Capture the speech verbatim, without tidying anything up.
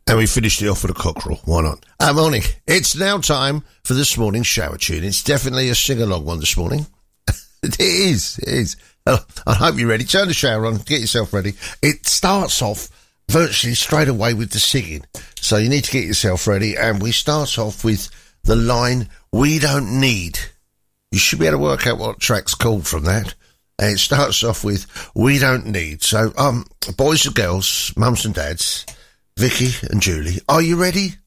And we finished it off with a cockerel. Why not? Uh, morning. It's now time for this morning's shower tune. It's definitely a sing-along one this morning. It is. It is. Uh, I hope you're ready. Turn the shower on. Get yourself ready. It starts off virtually straight away with the singing. So you need to get yourself ready. And we start off with the line, "We don't need." You should be able to work out what track's called from that. And it starts off with, "We don't need." So, um, boys and girls, mums and dads, Vicky and Julie, are you ready?